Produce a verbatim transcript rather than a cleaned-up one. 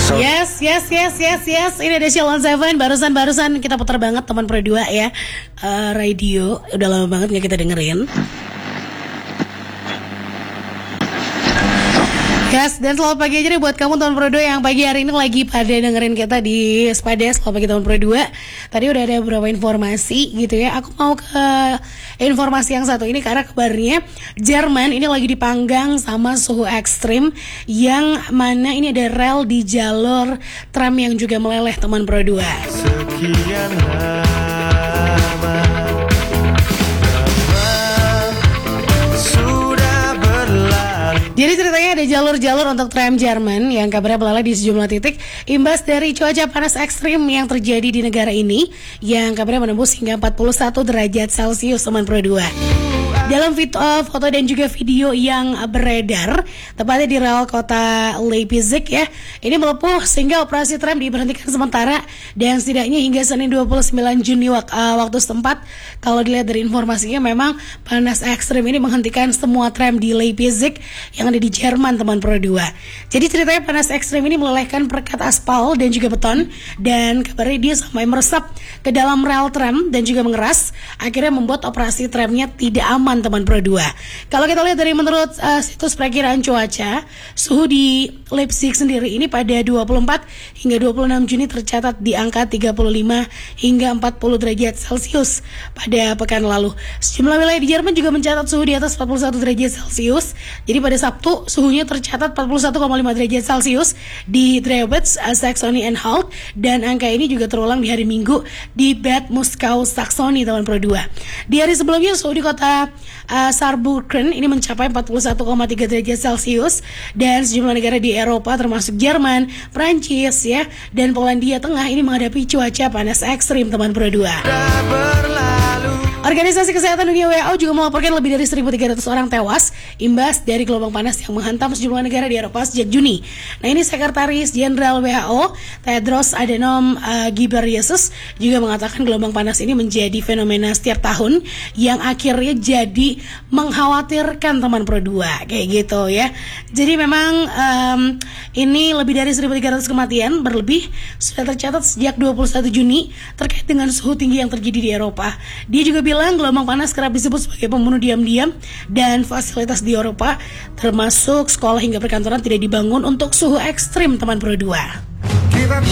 Yes, yes, yes, yes, yes. Ini ada Sheila Seven. Barusan-barusan kita putar banget teman Pro dua ya. uh, Radio. Udah lama banget gak kita dengerin. Yes, dan selamat pagi aja nih buat kamu teman Pro dua yang pagi hari ini lagi pada dengerin kita di Spada. Selamat pagi teman Pro dua. Tadi udah ada beberapa informasi gitu ya. Aku mau ke informasi yang satu ini karena kabarnya Jerman ini lagi dipanggang sama suhu ekstrim, yang mana ini ada rel di jalur tram yang juga meleleh teman Pro dua. Sekian Jadi ceritanya ada jalur-jalur untuk tram Jerman yang kabarnya meleleh di sejumlah titik imbas dari cuaca panas ekstrim yang terjadi di negara ini, yang kabarnya menembus hingga empat puluh satu derajat Celcius teman Pro dua. Dalam video, foto dan juga video yang beredar tepatnya di rel kota Leipzig ya, ini melepuh sehingga operasi tram diberhentikan sementara, dan setidaknya hingga Senin dua puluh sembilan Juni wak- uh, waktu setempat. Kalau dilihat dari informasinya memang panas ekstrim ini menghentikan semua tram di Leipzig yang ada di Jerman teman Pro dua. Jadi ceritanya panas ekstrim ini melelehkan perekat aspal dan juga beton, dan kabarnya dia sampai meresap ke dalam rel tram dan juga mengeras, akhirnya membuat operasi tramnya tidak aman teman Pro dua. Kalau kita lihat dari menurut uh, situs perakiraan cuaca, suhu di Leipzig sendiri ini pada dua puluh empat hingga dua puluh enam Juni tercatat di angka tiga puluh lima hingga empat puluh derajat Celcius pada pekan lalu. Sejumlah wilayah di Jerman juga mencatat suhu di atas empat puluh satu derajat Celcius. Jadi pada Sabtu suhunya tercatat empat puluh satu koma lima derajat Celcius di Drebets, Saxony Anhalt, dan angka ini juga terulang di hari Minggu di Bad Muskau, Saxony teman Pro dua. Di hari sebelumnya suhu di kota uh, Saarbrücken ini mencapai empat puluh satu koma tiga derajat Celcius, dan sejumlah negara di Eropa termasuk Jerman, Prancis ya, dan Polandia Tengah ini menghadapi cuaca panas ekstrim teman Pro dua. Organisasi Kesehatan Dunia W H O juga melaporkan lebih dari seribu tiga ratus orang tewas imbas dari gelombang panas yang menghantam sejumlah negara di Eropa sejak Juni. Nah, ini Sekretaris Jenderal W H O Tedros Adhanom uh, Ghebreyesus juga mengatakan gelombang panas ini menjadi fenomena setiap tahun yang akhirnya jadi mengkhawatirkan teman Pro dua kayak gitu ya. Jadi memang um, ini lebih dari seribu tiga ratus kematian berlebih sudah tercatat sejak dua puluh satu Juni terkait dengan suhu tinggi yang terjadi di Eropa. Dia juga bilang gelombang panas kerap disebut sebagai pembunuh diam-diam, dan fasilitas di Eropa termasuk sekolah hingga perkantoran tidak dibangun untuk suhu ekstrim teman Pro dua.